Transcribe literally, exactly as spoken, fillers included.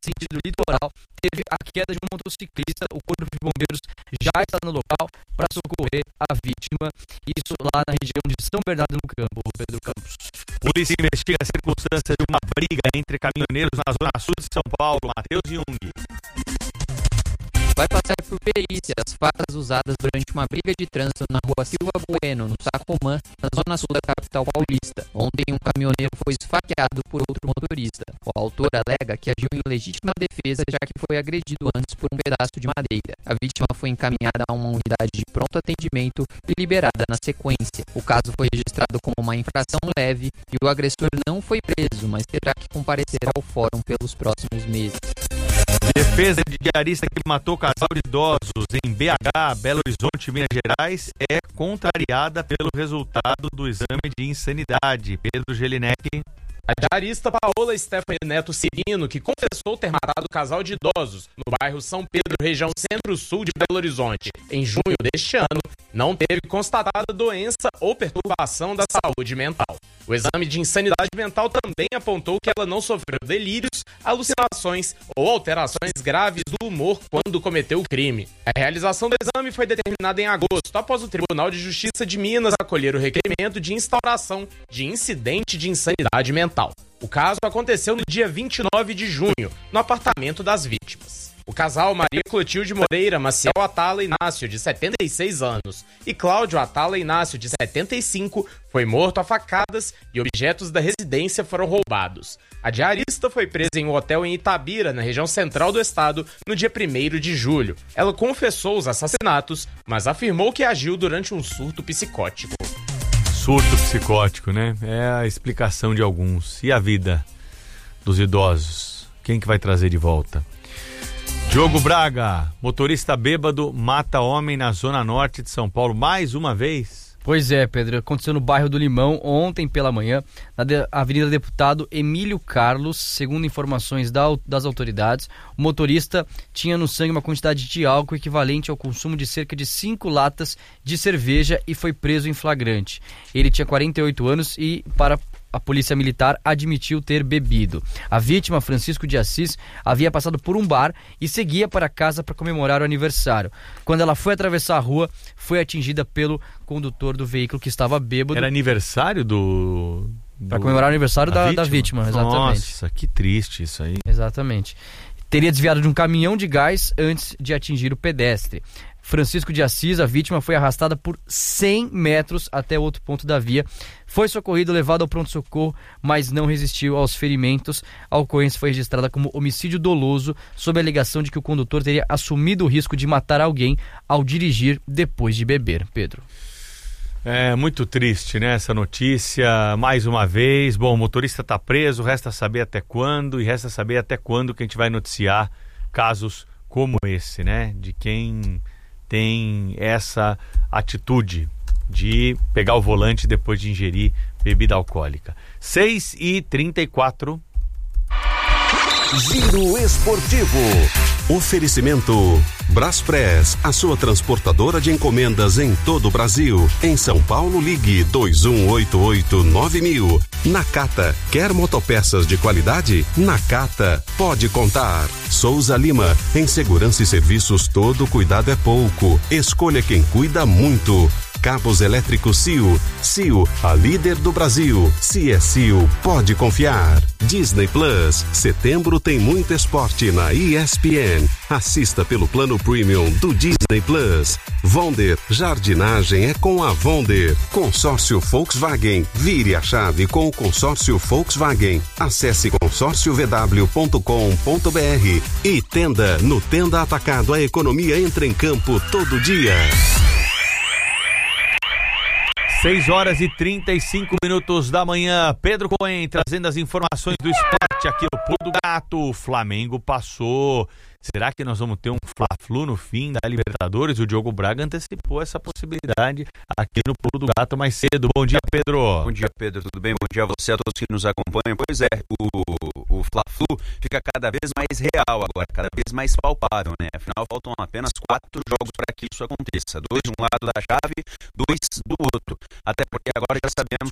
sentido litoral, teve a queda de um motociclista. O Corpo de Bombeiros já está no local para socorrer a vítima, isso lá na região de São Bernardo no Campo, Pedro Campos. Polícia investiga a circunstância de uma briga entre caminhoneiros na zona sul de São Paulo. Matheus Jung. Vai passar por perícia as facas usadas durante uma briga de trânsito na rua Silva Bueno, no Sacomã, na zona sul da capital paulista. Ontem, um caminhoneiro foi esfaqueado por outro motorista. O autor alega que agiu em legítima defesa, já que foi agredido antes por um pedaço de madeira. A vítima foi encaminhada a uma unidade de pronto atendimento e liberada na sequência. O caso foi registrado como uma infração leve e o agressor não foi preso, mas terá que comparecer ao fórum pelos próximos meses. Defesa de diarista que matou casal de idosos em B H, Belo Horizonte, Minas Gerais, é contrariada pelo resultado do exame de insanidade. Pedro Gelinek. A diarista Paola Stephanie Neto Cirino, que confessou ter matado o casal de idosos no bairro São Pedro, região centro-sul de Belo Horizonte, em junho deste ano, não teve constatada doença ou perturbação da saúde mental. O exame de insanidade mental também apontou que ela não sofreu delírios, alucinações ou alterações graves do humor quando cometeu o crime. A realização do exame foi determinada em agosto, após o Tribunal de Justiça de Minas acolher o requerimento de instauração de incidente de insanidade mental. O caso aconteceu no dia vinte e nove de junho, no apartamento das vítimas. O casal Maria Clotilde Moreira Maciel Atala Inácio, de setenta e seis anos, e Cláudio Atala Inácio, de setenta e cinco, foi morto a facadas e objetos da residência foram roubados. A diarista foi presa em um hotel em Itabira, na região central do estado, no dia primeiro de julho. Ela confessou os assassinatos, mas afirmou que agiu durante um surto psicótico. Surto psicótico, né? É a explicação de alguns. E a vida dos idosos? Quem que vai trazer de volta? Diogo Braga, motorista bêbado, mata homem na zona norte de São Paulo mais uma vez. Pois é, Pedro, aconteceu no bairro do Limão ontem pela manhã, na de- Avenida Deputado Emílio Carlos. Segundo informações da, das autoridades, o motorista tinha no sangue uma quantidade de álcool equivalente ao consumo de cerca de cinco latas de cerveja e foi preso em flagrante. Ele tinha quarenta e oito anos e, para a polícia militar, admitiu ter bebido. A vítima, Francisco de Assis, havia passado por um bar e seguia para casa para comemorar o aniversário. Quando ela foi atravessar a rua, foi atingida pelo condutor do veículo que estava bêbado. Era aniversário do... do... Para comemorar o aniversário da, vítima? da vítima, exatamente. Nossa, que triste isso aí. Exatamente. Teria desviado de um caminhão de gás antes de atingir o pedestre. Francisco de Assis, a vítima, foi arrastada por cem metros até outro ponto da via. Foi socorrido, levado ao pronto-socorro, mas não resistiu aos ferimentos. A ocorrência foi registrada como homicídio doloso, sob a alegação de que o condutor teria assumido o risco de matar alguém ao dirigir depois de beber. Pedro. É muito triste, né, essa notícia, mais uma vez. Bom, o motorista está preso, resta saber até quando, e resta saber até quando que a gente vai noticiar casos como esse, né, de quem tem essa atitude de pegar o volante depois de ingerir bebida alcoólica. seis e trinta e quatro. Giro Esportivo. Oferecimento Braspress, a sua transportadora de encomendas em todo o Brasil. Em São Paulo, ligue dois um oito oito nove mil. Nakata, quer motopeças de qualidade? Nakata, pode contar. Souza Lima, em segurança e serviços todo cuidado é pouco. Escolha quem cuida muito. Cabos elétricos C I O. C I O, a líder do Brasil. Se é C I O, pode confiar. Disney Plus, setembro tem muito esporte na E S P N. Assista pelo plano premium do Disney Plus. Vonder, jardinagem é com a Vonder. Consórcio Volkswagen, vire a chave com o consórcio Volkswagen. Acesse consórcio v w ponto com ponto b r. E Tenda, no Tenda Atacado, a economia entra em campo todo dia. seis horas e trinta e cinco minutos da manhã. Pedro Cohen trazendo as informações do esporte aqui no Pulo do Gato. O Flamengo passou. Será que nós vamos ter um Fla-Flu no fim da Libertadores? O Diogo Braga antecipou essa possibilidade aqui no Pulo do Gato mais cedo. Bom dia, Pedro. Bom dia, Pedro. Tudo bem? Bom dia a você, a todos que nos acompanham. Pois é, o, o Fla-Flu fica cada vez mais real agora, cada vez mais palpável, né? Afinal, faltam apenas quatro jogos para que isso aconteça. Dois de um lado da chave, dois do outro. Até porque agora já sabemos